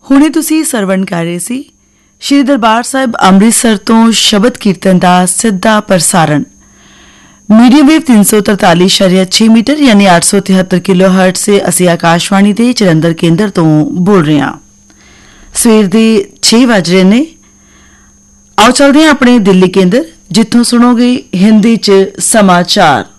ਹੁਣੇ ਤੁਸੀਂ ਸਰਵਣ ਕਰ ਰਹੇ ਸੀ ਸ਼੍ਰੀ ਦਰਬਾਰ ਸਾਹਿਬ ਅੰਮ੍ਰਿਤਸਰ ਤੋਂ ਸ਼ਬਦ ਕੀਰਤਨ ਦਾ ਸਿੱਧਾ ਪ੍ਰਸਾਰਣ मीडियम वेव 343.6 मीटर यानी 873 किलोहर्ट्ज से ਅਸੀਂ ਆਕਾਸ਼ਵਾਣੀ ਦੇ ਜਲੰਧਰ ਕੇਂਦਰ ਤੋਂ ਬੋਲ ਰਹੇ ਹਾਂ। ਸਵੇਰ ਦੇ 6 ਵਜ ਰਹੇ ਨੇ। ਆਓ ਚੱਲਦੇ ਹਾਂ ਆਪਣੇ ਦਿੱਲੀ ਕੇਂਦਰ ਜਿੱਥੋਂ ਸੁਣੋਗੇ ਹਿੰਦੀ 'ਚ ਸਮਾਚਾਰ।